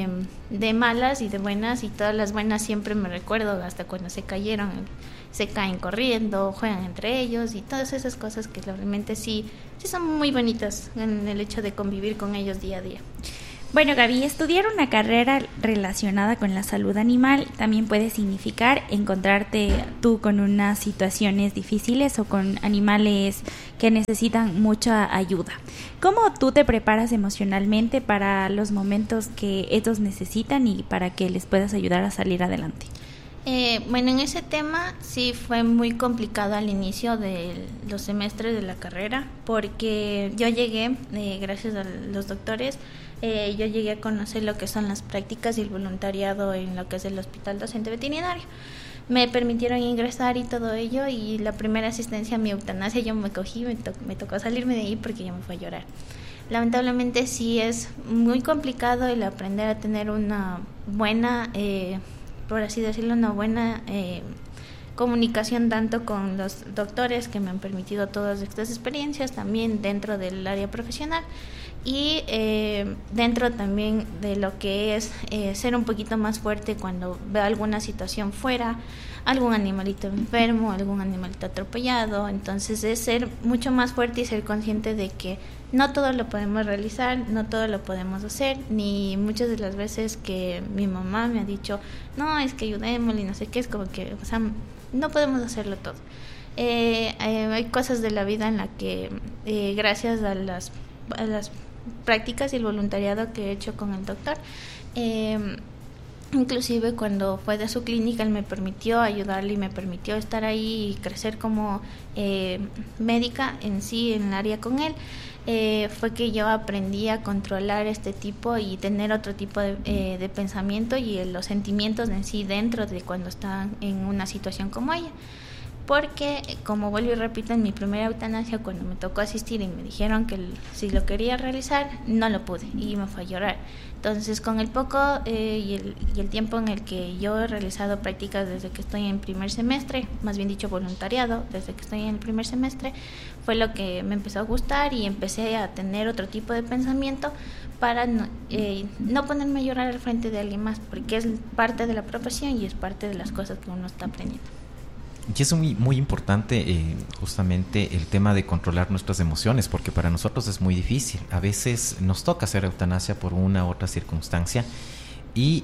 de malas y de buenas, y todas las buenas siempre me recuerdo hasta cuando se cayeron, se caen corriendo, juegan entre ellos y todas esas cosas que realmente sí son muy bonitas en el hecho de convivir con ellos día a día. Bueno, Gaby, estudiar una carrera relacionada con la salud animal también puede significar encontrarte tú con unas situaciones difíciles o con animales que necesitan mucha ayuda. ¿Cómo tú te preparas emocionalmente para los momentos que ellos necesitan y para que les puedas ayudar a salir adelante? Bueno, en ese tema sí fue muy complicado al inicio de los semestres de la carrera, porque yo llegué, gracias a los doctores, yo llegué a conocer lo que son las prácticas y el voluntariado en lo que es el Hospital Docente Veterinario. Me permitieron ingresar y todo ello, y la primera asistencia a mi eutanasia yo me cogí, me tocó salirme de ahí porque yo me fui a llorar. Lamentablemente sí es muy complicado el aprender a tener una buena, por así decirlo, una buena comunicación tanto con los doctores que me han permitido todas estas experiencias, también dentro del área profesional y dentro también de lo que es ser un poquito más fuerte cuando veo alguna situación fuera, algún animalito enfermo, algún animalito atropellado. Entonces es ser mucho más fuerte y ser consciente de que no todo lo podemos realizar, no todo lo podemos hacer, ni muchas de las veces que mi mamá me ha dicho, no, es que ayudémosle y no sé qué, es como que, o sea, no podemos hacerlo todo. Hay cosas de la vida en la que gracias a las prácticas y el voluntariado que he hecho con el doctor, inclusive cuando fue de su clínica, él me permitió ayudarle y me permitió estar ahí y crecer como médica en sí, en el área con él. Fue que yo aprendí a controlar este tipo y tener otro tipo de pensamiento y los sentimientos en sí dentro de cuando estaba en una situación como ella. Porque, como vuelvo y repito, en mi primera eutanasia, cuando me tocó asistir y me dijeron que si lo quería realizar, no lo pude y me fue a llorar. Entonces, con el poco y el tiempo en el que yo he realizado prácticas desde que estoy en primer semestre, más bien dicho voluntariado, desde que estoy en el primer semestre, fue lo que me empezó a gustar y empecé a tener otro tipo de pensamiento para no ponerme a llorar al frente de alguien más, porque es parte de la profesión y es parte de las cosas que uno está aprendiendo. Y es muy importante justamente el tema de controlar nuestras emociones, porque para nosotros es muy difícil. A veces nos toca hacer eutanasia por una u otra circunstancia y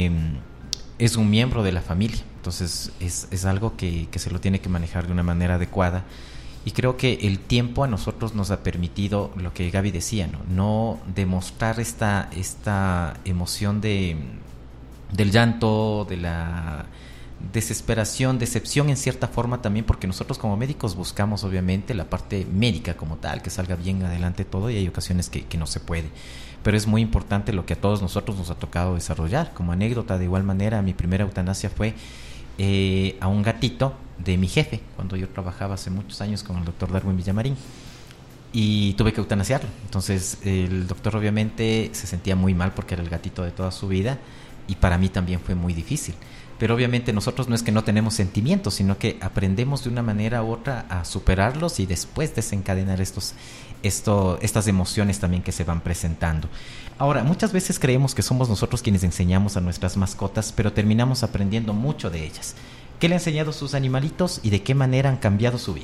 es un miembro de la familia. Entonces es algo que se lo tiene que manejar de una manera adecuada. Y creo que el tiempo a nosotros nos ha permitido lo que Gaby decía, no demostrar esta emoción del llanto, de la desesperación, decepción en cierta forma también, porque nosotros como médicos buscamos obviamente la parte médica como tal, que salga bien adelante todo, y hay ocasiones que no se puede, pero es muy importante lo que a todos nosotros nos ha tocado desarrollar. Como anécdota, de igual manera, mi primera eutanasia fue a un gatito de mi jefe, cuando yo trabajaba hace muchos años con el doctor Darwin Villamarín, y tuve que eutanasiarlo. Entonces el doctor obviamente se sentía muy mal porque era el gatito de toda su vida, y para mí también fue muy difícil. Pero obviamente nosotros no es que no tenemos sentimientos, sino que aprendemos de una manera u otra a superarlos y después desencadenar estas emociones también que se van presentando. Ahora, muchas veces creemos que somos nosotros quienes enseñamos a nuestras mascotas, pero terminamos aprendiendo mucho de ellas. ¿Qué le han enseñado sus animalitos y de qué manera han cambiado su vida?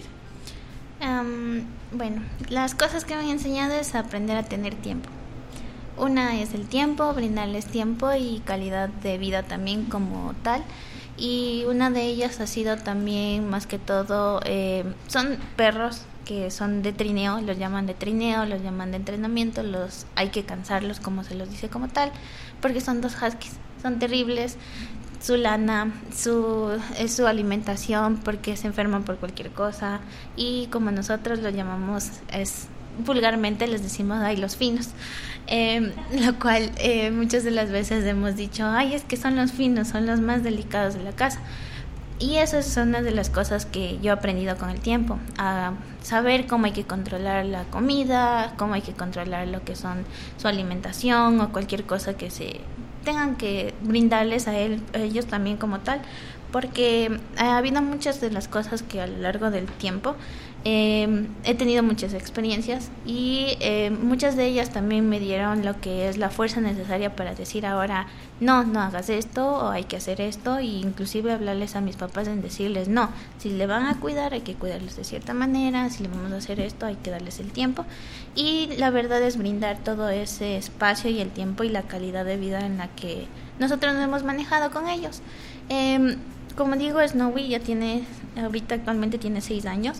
Bueno, las cosas que me han enseñado es aprender a tener tiempo. Una es el tiempo, brindarles tiempo y calidad de vida también como tal. Y una de ellas ha sido también, más que todo, son perros que son de trineo, los llaman de trineo, los llaman de entrenamiento, hay que cansarlos, como se los dice como tal, porque son 2 huskies, son terribles, su lana, su alimentación, porque se enferman por cualquier cosa, y como nosotros lo llamamos, vulgarmente les decimos, ay, los finos, lo cual muchas de las veces hemos dicho, ay, es que son los finos, son los más delicados de la casa. Y esas son una de las cosas que yo he aprendido con el tiempo, a saber cómo hay que controlar la comida, cómo hay que controlar lo que son su alimentación o cualquier cosa que se tengan que brindarles a ellos también como tal, porque ha habido muchas de las cosas que a lo largo del tiempo he tenido muchas experiencias y muchas de ellas también me dieron lo que es la fuerza necesaria para decir ahora no hagas esto o hay que hacer esto, e inclusive hablarles a mis papás en decirles no, si le van a cuidar hay que cuidarlos de cierta manera, si le vamos a hacer esto hay que darles el tiempo, y la verdad es brindar todo ese espacio y el tiempo y la calidad de vida en la que nosotros nos hemos manejado con ellos. Como digo, Snowy ya ahorita actualmente tiene 6 años,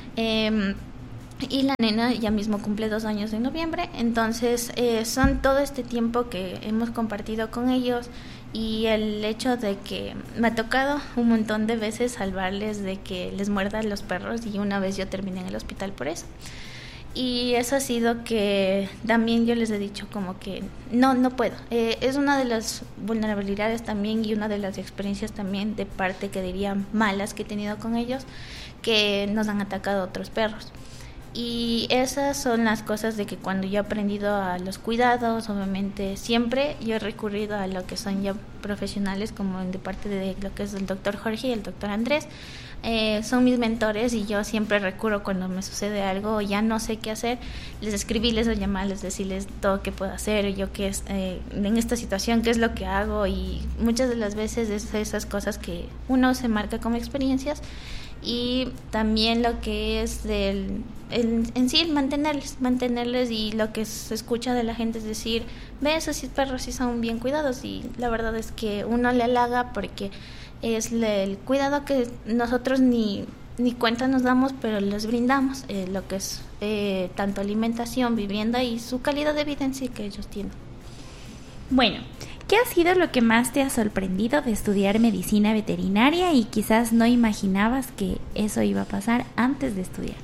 y la nena ya mismo cumple 2 años en noviembre, entonces son todo este tiempo que hemos compartido con ellos, y el hecho de que me ha tocado un montón de veces salvarles de que les muerdan los perros, y una vez yo terminé en el hospital por eso. Y eso ha sido que también yo les he dicho como que no puedo. Es una de las vulnerabilidades también y una de las experiencias también de parte que diría malas que he tenido con ellos, que nos han atacado otros perros. Y esas son las cosas de que cuando yo he aprendido a los cuidados, obviamente siempre yo he recurrido a lo que son ya profesionales, como de parte de lo que es el doctor Jorge y el doctor Andrés. Son mis mentores y yo siempre recurro cuando me sucede algo o ya no sé qué hacer, les escribirles o llamarles, decirles todo qué puedo hacer, yo qué es en esta situación, qué es lo que hago, y muchas de las veces es esas cosas que uno se marca como experiencias. Y también lo que es en sí mantenerles, y lo que se escucha de la gente es decir, ve, esos perros sí son bien cuidados, y la verdad es que uno le halaga porque es el cuidado que nosotros ni cuenta nos damos, pero les brindamos lo que es tanto alimentación, vivienda y su calidad de vida en sí que ellos tienen. Bueno, ¿qué ha sido lo que más te ha sorprendido de estudiar medicina veterinaria y quizás no imaginabas que eso iba a pasar antes de estudiar?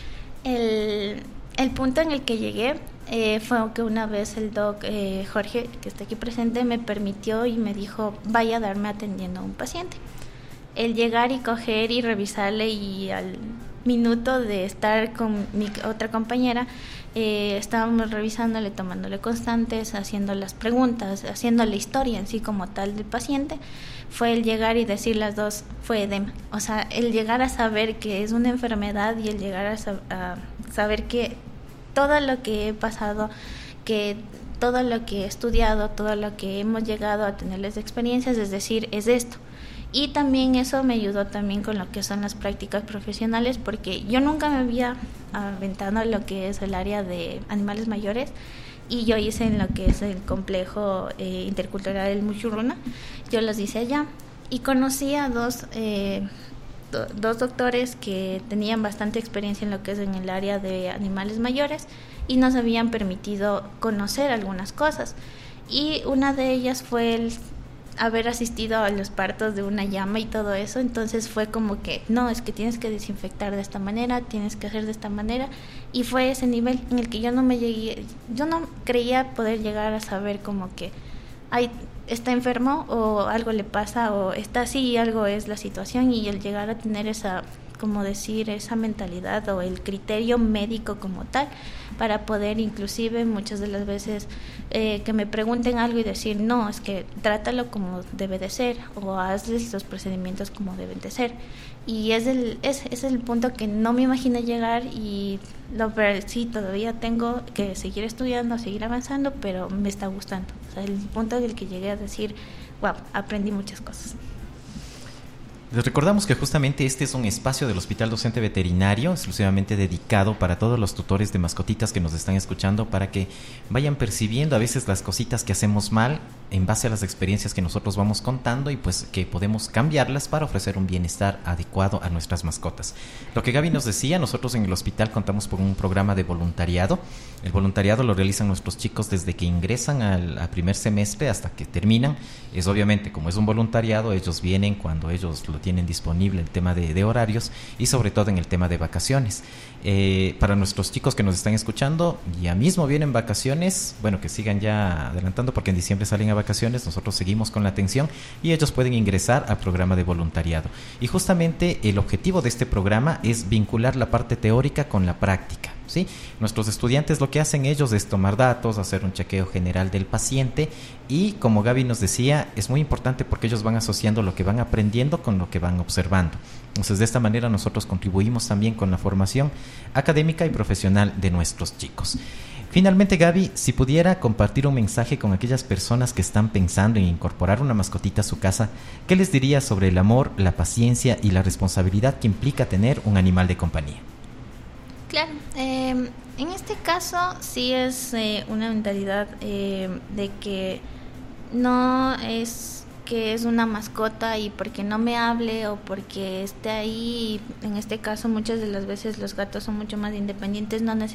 El punto en el que llegué fue que una vez el doc Jorge, que está aquí presente, me permitió y me dijo, vaya a darme atendiendo a un paciente. El llegar y coger y revisarle, y al minuto de estar con mi otra compañera, estábamos revisándole, tomándole constantes, haciendo las preguntas, haciendo la historia en sí como tal del paciente. Fue el llegar y decir las dos, fue edema. O sea, el llegar a saber que es una enfermedad y el llegar a saber que todo lo que he pasado, que todo lo que he estudiado, todo lo que hemos llegado a tenerles experiencias, es decir, es esto. Y también eso me ayudó también con lo que son las prácticas profesionales, porque yo nunca me había aventado en lo que es el área de animales mayores, y yo hice en lo que es el complejo intercultural El Muchurruna, yo los hice allá, y conocí a dos doctores que tenían bastante experiencia en lo que es en el área de animales mayores, y nos habían permitido conocer algunas cosas, y una de ellas fue el haber asistido a los partos de una llama y todo eso. Entonces fue como que no, es que tienes que desinfectar de esta manera, tienes que hacer de esta manera, y fue ese nivel en el que yo no creía poder llegar a saber como que está enfermo o algo le pasa o está así y algo es la situación, y el llegar a tener esa, como decir, esa mentalidad o el criterio médico como tal para poder inclusive muchas de las veces que me pregunten algo y decir no, es que trátalo como debe de ser o hazles los procedimientos como deben de ser, y es el punto que no me imaginé llegar, y sí, todavía tengo que seguir estudiando, seguir avanzando, pero me está gustando. O sea, el punto en el que llegué a decir wow, aprendí muchas cosas. Les recordamos que justamente este es un espacio del Hospital Docente Veterinario exclusivamente dedicado para todos los tutores de mascotitas que nos están escuchando, para que vayan percibiendo a veces las cositas que hacemos mal en base a las experiencias que nosotros vamos contando y pues que podemos cambiarlas para ofrecer un bienestar adecuado a nuestras mascotas. Lo que Gaby nos decía, nosotros en el hospital contamos con un programa de voluntariado. El voluntariado lo realizan nuestros chicos desde que ingresan al primer semestre hasta que terminan. Es obviamente, como es un voluntariado, ellos vienen cuando ellos lo tienen disponible, el tema de horarios y sobre todo en el tema de vacaciones. Para nuestros chicos que nos están escuchando, ya mismo vienen vacaciones, bueno, que sigan ya adelantando porque en diciembre salen a vacaciones, nosotros seguimos con la atención y ellos pueden ingresar al programa de voluntariado. Y justamente el objetivo de este programa es vincular la parte teórica con la práctica. ¿Sí? Nuestros estudiantes lo que hacen ellos es tomar datos, hacer un chequeo general del paciente y, como Gaby nos decía, es muy importante porque ellos van asociando lo que van aprendiendo con lo que van observando. Entonces, de esta manera nosotros contribuimos también con la formación académica y profesional de nuestros chicos. Finalmente, Gaby, si pudiera compartir un mensaje con aquellas personas que están pensando en incorporar una mascotita a su casa, ¿qué les diría sobre el amor, la paciencia y la responsabilidad que implica tener un animal de compañía? Claro, en este caso sí es una mentalidad de que no es que es una mascota y porque no me hable o porque esté ahí, en este caso muchas de las veces los gatos son mucho más independientes, no